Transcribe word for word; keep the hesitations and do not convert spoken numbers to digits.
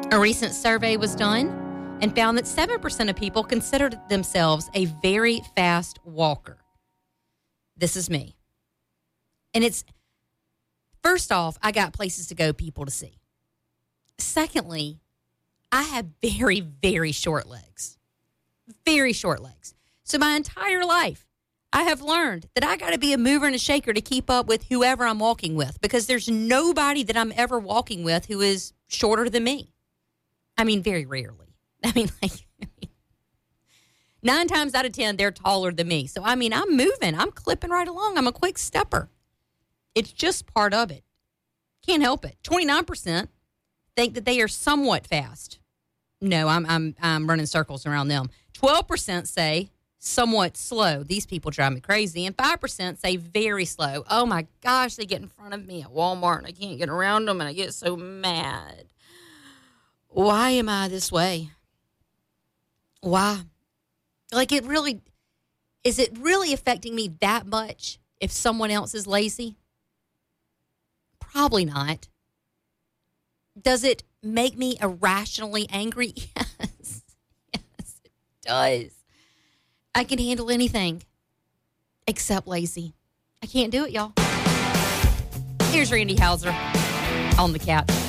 A recent survey was done and found that seven percent of people considered themselves a very fast walker. This is me. And it's, first off, I got places to go, people to see. Secondly, I have very, very short legs. Very short legs. So my entire life, I have learned that I got to be a mover and a shaker to keep up with whoever I'm walking with, because there's nobody that I'm ever walking with who is shorter than me. I mean, very rarely. I mean, like, I mean, nine times out of ten, they're taller than me. So, I mean, I'm moving. I'm clipping right along. I'm a quick stepper. It's just part of it. Can't help it. twenty-nine percent think that they are somewhat fast. No, I'm I'm I'm running circles around them. twelve percent say somewhat slow. These people drive me crazy. And five percent say very slow. Oh, my gosh, they get in front of me at Walmart, and I can't get around them, and I get so mad. Why am I this way? Why? Like, it really, is it really affecting me that much if someone else is lazy? Probably not. Does it make me irrationally angry? Yes. Yes, it does. I can handle anything except lazy. I can't do it, y'all. Here's Randy Houser on the Cat.